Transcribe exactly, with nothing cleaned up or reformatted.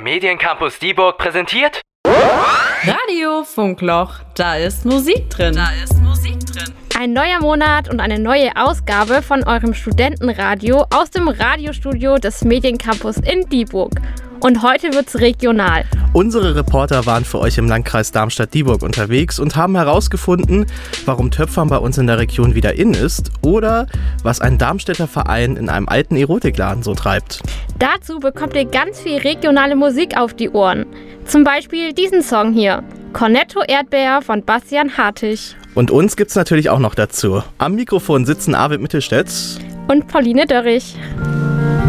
Mediencampus Dieburg präsentiert Radio Funkloch, da ist Musik drin. Da ist Musik drin. Ein neuer Monat und eine neue Ausgabe von eurem Studentenradio aus dem Radiostudio des Mediencampus in Dieburg. Und heute wird's regional. Unsere Reporter waren für euch im Landkreis Darmstadt-Dieburg unterwegs und haben herausgefunden, warum Töpfern bei uns in der Region wieder in ist oder was ein Darmstädter Verein in einem alten Erotikladen so treibt. Dazu bekommt ihr ganz viel regionale Musik auf die Ohren. Zum Beispiel diesen Song hier, Cornetto Erdbeer von Bastian Hartig. Und uns gibt's natürlich auch noch dazu. Am Mikrofon sitzen Arvid Mittelstädt und Pauline Dörrich.